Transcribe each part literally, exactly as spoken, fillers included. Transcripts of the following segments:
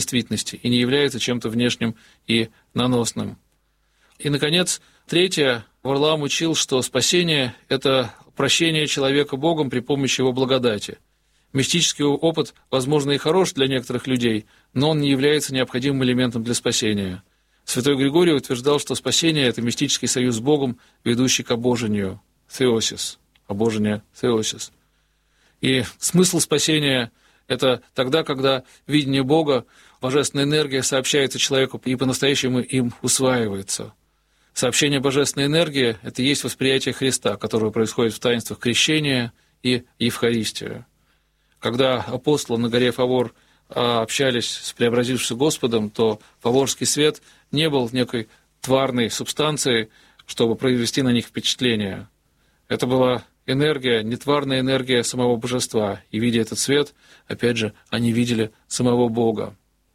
действительности и не является чем-то внешним и наносным. И, наконец, третье. Варлаам учил, что спасение — это прощение человека Богом при помощи его благодати. Мистический опыт, возможно, и хорош для некоторых людей, но он не является необходимым элементом для спасения. Святой Григорий утверждал, что спасение — это мистический союз с Богом, ведущий к обожению, theosis, обожение, theosis. И смысл спасения — это тогда, когда видение Бога, божественная энергия сообщается человеку и по-настоящему им усваивается. Сообщение божественной энергии — это и есть восприятие Христа, которое происходит в таинствах крещения и Евхаристии. Когда апостолы на горе Фавор общались с преобразившимся Господом, то фаворский свет не был некой тварной субстанцией, чтобы произвести на них впечатление. Это была энергия, нетварная энергия самого божества. И, видя этот свет, опять же, они видели самого Бога.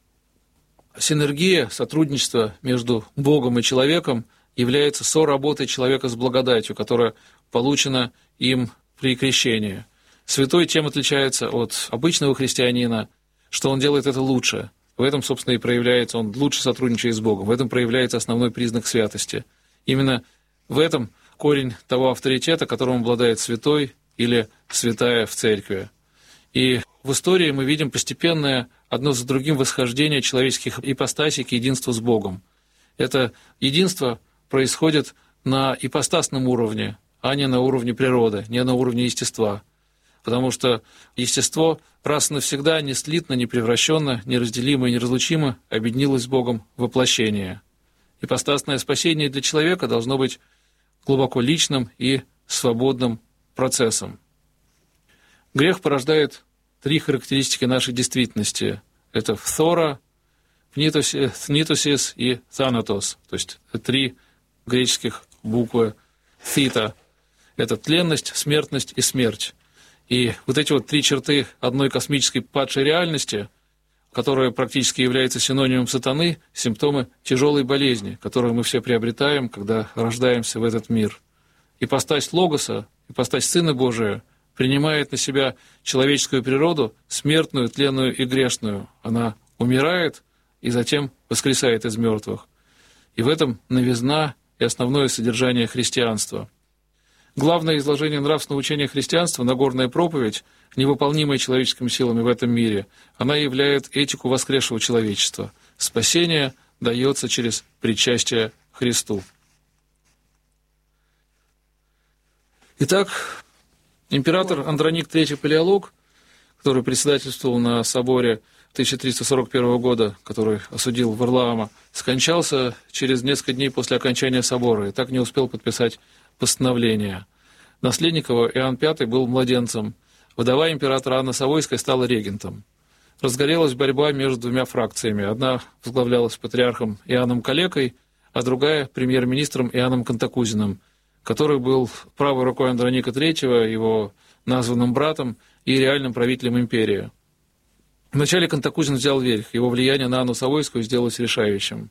Синергия, сотрудничество между Богом и человеком является соработой человека с благодатью, которая получена им при крещении. Святой тем отличается от обычного христианина, что он делает это лучше. В этом, собственно, и проявляется, он лучше сотрудничает с Богом. В этом проявляется основной признак святости. Именно в этом корень того авторитета, которым обладает святой или святая в церкви. И в истории мы видим постепенное одно за другим восхождение человеческих ипостасей к единству с Богом. Это единство происходит на ипостасном уровне, а не на уровне природы, не на уровне естества. Потому что естество раз и навсегда не слитно, не превращенно, неразделимо и неразлучимо объединилось с Богом в воплощение. Ипостасное спасение для человека должно быть глубоко личным и свободным процессом. Грех порождает три характеристики нашей действительности. Это фθора, пнитосис и thanatos, то есть три греческих буквы «theta». Это тленность, смертность и смерть. И вот эти вот три черты одной космической падшей реальности, которая практически является синонимом сатаны, симптомы тяжелой болезни, которую мы все приобретаем, когда рождаемся в этот мир. Ипостась Логоса, ипостась Сына Божия, принимает на себя человеческую природу, смертную, тленную и грешную. Она умирает и затем воскресает из мертвых. И в этом новизна и основное содержание христианства. Главное изложение нравственного учения христианства, Нагорная проповедь, невыполнимая человеческими силами в этом мире, она являет этику воскресшего человечества. Спасение дается через причастие Христу. Итак, император Андроник третий Палеолог, который председательствовал на соборе тысяча триста сорок первого года, который осудил Варлаама, скончался через несколько дней после окончания собора и так не успел подписать постановление. Наследник его, Иоанн Пятый, был младенцем. Вдова императора Анна Савойская стала регентом. Разгорелась борьба между двумя фракциями. Одна возглавлялась патриархом Иоанном Калекой, а другая — премьер-министром Иоанном Кантакузиным, который был правой рукой Андроника третьего, его названным братом и реальным правителем империи. Вначале Кантакузин взял верх, его влияние на Анну Савойскую сделалось решающим.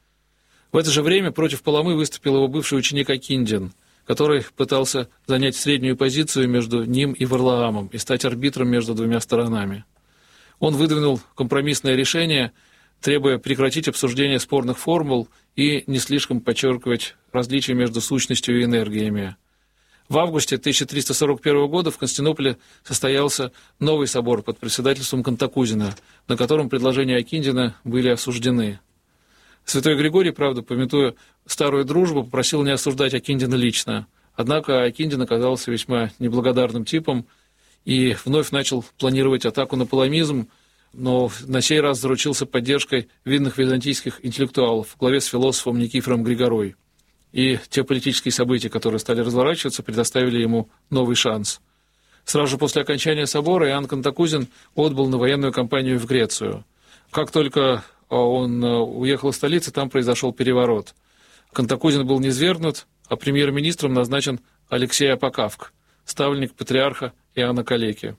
В это же время против Паламы выступил его бывший ученик Акиндин, который пытался занять среднюю позицию между ним и Варлаамом и стать арбитром между двумя сторонами. Он выдвинул компромиссное решение, требуя прекратить обсуждение спорных формул и не слишком подчеркивать различия между сущностью и энергиями. В августе тысяча триста сорок первого года в Константинополе состоялся новый собор под председательством Кантакузина, на котором предложения Акиндина были осуждены. Святой Григорий, правда, памятуя старую дружбу, попросил не осуждать Акиндина лично. Однако Акиндин оказался весьма неблагодарным типом и вновь начал планировать атаку на паламизм, но на сей раз заручился поддержкой видных византийских интеллектуалов в главе с философом Никифором Григорой. И те политические события, которые стали разворачиваться, предоставили ему новый шанс. Сразу же после окончания собора Иоанн Кантакузин отбыл на военную кампанию в Грецию. Как только он уехал из столицы, там произошел переворот. Кантакузин был низвергнут, а премьер-министром назначен Алексей Апокавк, ставленник патриарха Иоанна Калеки.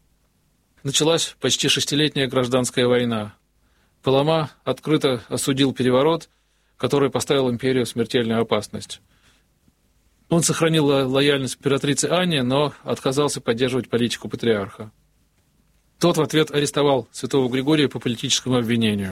Началась почти шестилетняя гражданская война. Палама открыто осудил переворот, который поставил империю в смертельную опасность. Он сохранил лояльность императрице Анне, но отказался поддерживать политику патриарха. Тот в ответ арестовал святого Григория по политическому обвинению.